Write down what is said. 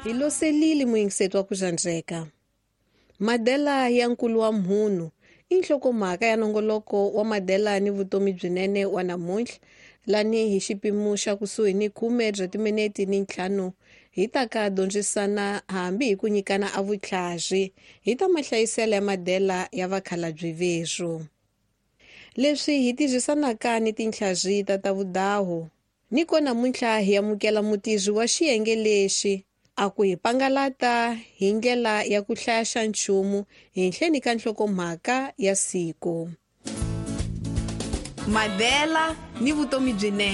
Iloselile muyingiseti wa ku zhandzeka. Madela ya nkulu wa mhunu i nhlokomhaka ya nongoloko wa madela ni vutomi byinene wa namuntlha, lani hi xipimo xa kusuhi ni 10 bya timinete ni 5 hi ta ka dyondzisana hambi hi ku nyikana a vutlhari hi ta mahlayiselo ya madela ya vakhalabyi vesu. Leswi hi tirhisanaka ni tinhlazi ta vudahu. Niko namuntlha hi amukela mutizi wa xiyenge lexi a ku hi pangalata hi ndlela ya ku hlaya xa nchumu henhleni ka nhlokomhaka ya siku. Madela ni vutomi byinene.